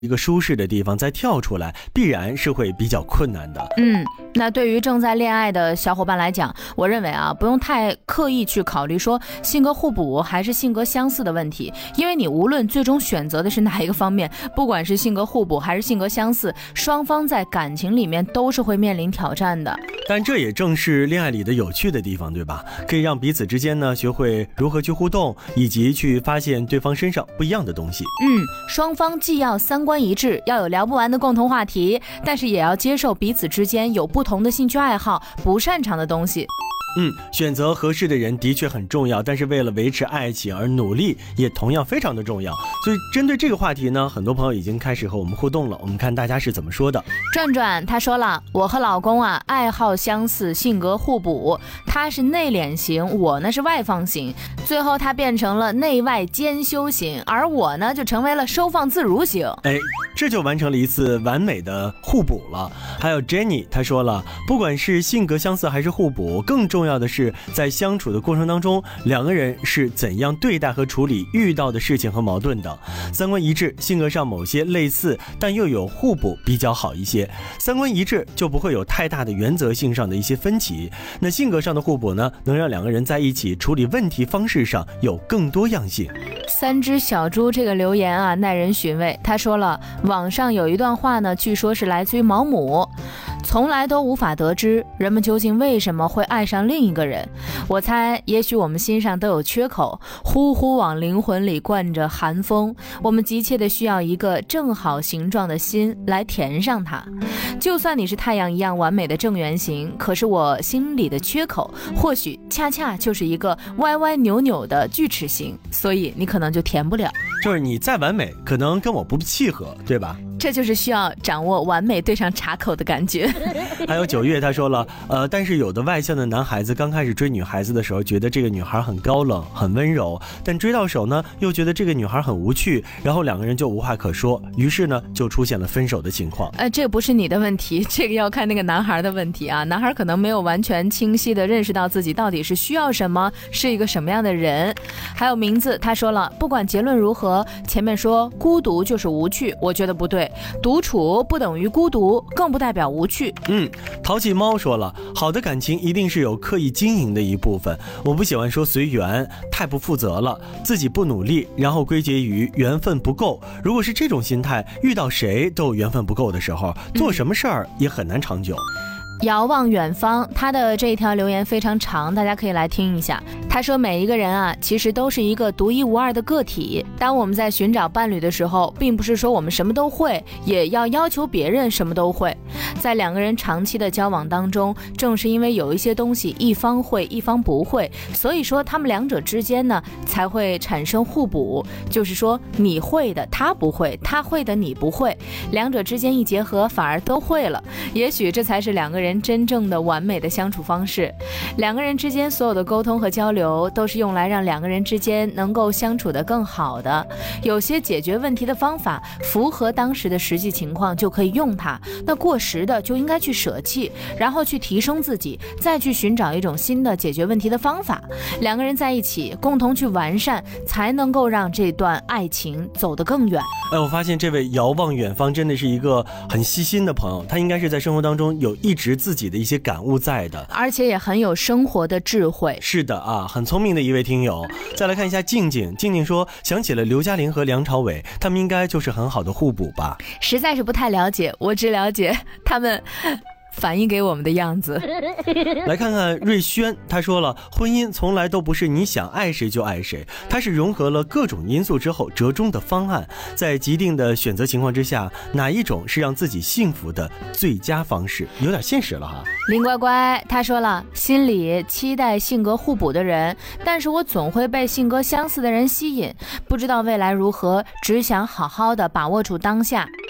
一个舒适的地方再跳出来，必然是会比较困难的。 那对于正在恋爱的小伙伴来讲，我认为不用太刻意去考虑说性格互补还是性格相似的问题，因为你无论最终选择的是哪一个方面，不管是性格互补还是性格相似，双方在感情里面都是会面临挑战的。 但这也正是恋爱里的有趣的地方，对吧？可以让彼此之间呢学会如何去互动，以及去发现对方身上不一样的东西。 双方既要三观一致，要有聊不完的共同话题，但是也要接受彼此之间有不同的兴趣爱好，不擅长的东西。 选择合适的人的确很重要，但是为了维持爱情而努力也同样非常的重要。所以针对这个话题呢，很多朋友已经开始和我们互动了，我们看大家是怎么说的。 转转他说了，我和老公爱好相似，性格互补，他是内敛型，我呢是外放型，最后他变成了内外兼修型，而我呢就成为了收放自如型。 这就完成了一次完美的互补了。还有 Jenny 她说了，不管是性格相似还是互补，更重要的是在相处的过程当中，两个人是怎样对待和处理遇到的事情和矛盾的。三观一致，性格上某些类似但又有互补比较好一些。三观一致就不会有太大的原则性上的一些分歧，那性格上的互补呢，能让两个人在一起处理问题方式上有更多样性。 三只小猪这个留言耐人寻味。他说了，网上有一段话呢，据说是来自于毛姆，从来都无法得知人们究竟为什么会爱上另一个人。我猜也许我们心上都有缺口，呼呼往灵魂里灌着寒风，我们急切的需要一个正好形状的心来填上它。就算你是太阳一样完美的正圆形，可是我心里的缺口或许恰恰就是一个歪歪扭扭的锯齿形，所以你可能就填不了。 就是你再完美，可能跟我不契合，对吧？ 这就是需要掌握完美对上茶口的感觉。 还有9月他说了，但是有的外向的男孩子刚开始追女孩子的时候，觉得这个女孩很高冷很温柔，但追到手呢又觉得这个女孩很无趣，然后两个人就无话可说，于是呢就出现了分手的情况。 这不是你的问题，这个要看那个男孩的问题啊。男孩可能没有完全清晰的认识到自己到底是需要什么，是一个什么样的人。还有名字他说了，不管结论如何，前面说孤独就是无趣，我觉得不对，独处不等于孤独，更不代表无趣。 淘气猫说了，好的感情一定是有刻意经营的一部分，我不喜欢说随缘，太不负责了，自己不努力，然后归结于缘分不够。如果是这种心态，遇到谁都有缘分不够的时候，做什么事儿也很难长久。 遥望远方，他的这一条留言非常长，大家可以来听一下。他说，每一个人其实都是一个独一无二的个体，当我们在寻找伴侣的时候，并不是说我们什么都会，也要求别人什么都会。在两个人长期的交往当中，正是因为有一些东西一方会一方不会，所以说他们两者之间呢才会产生互补，就是说你会的他不会，他会的你不会，两者之间一结合反而都会了，也许这才是两个人真正的完美的相处方式。两个人之间所有的沟通和交流都是用来让两个人之间能够相处得更好的，有些解决问题的方法符合当时的实际情况就可以用它，那过时的就应该去舍弃，然后去提升自己，再去寻找一种新的解决问题的方法。两个人在一起共同去完善，才能够让这段爱情走得更远。 我发现这位遥望远方真的是一个很细心的朋友，他应该是在生活当中有一直自己的一些感悟在的， 而且也很有生活的智慧。 是的很聪明的一位听友。再来看一下静静，静静说想起了刘嘉玲和梁朝伟，他们应该就是很好的互补吧。 实在是不太了解，我只了解他们反映给我们的样子。 来看看瑞轩，他说了，婚姻从来都不是你想爱谁就爱谁，它是融合了各种因素之后折中的方案，在既定的选择情况之下，哪一种是让自己幸福的最佳方式，有点现实了哈。 林乖乖他说了，心里期待性格互补的人，但是我总会被性格相似的人吸引，不知道未来如何，只想好好的把握住当下。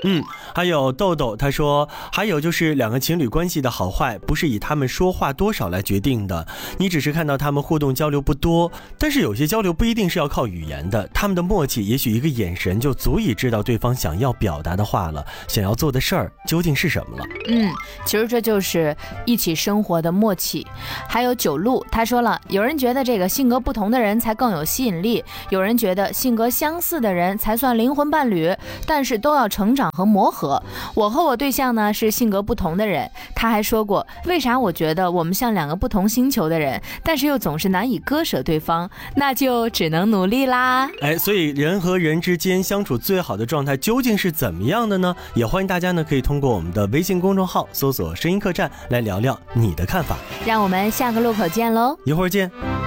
还有豆豆他说，还有就是两个情侣关系的好坏不是以他们说话多少来决定的，你只是看到他们互动交流不多，但是有些交流不一定是要靠语言的，他们的默契也许一个眼神就足以知道对方想要表达的话了，想要做的事儿究竟是什么了。 其实这就是一起生活的默契。还有九路他说了，有人觉得这个性格不同的人才更有吸引力，有人觉得性格相似的人才算灵魂伴侣，但是都要成长和磨合。我和我对象呢是性格不同的人，他还说过，为啥我觉得我们像两个不同星球的人，但是又总是难以割舍对方，那就只能努力啦。 所以人和人之间相处最好的状态究竟是怎么样的呢？也欢迎大家呢可以通过我们的微信公众号搜索声音客栈来聊聊你的看法。 让我们下个路口见喽， 一会儿见。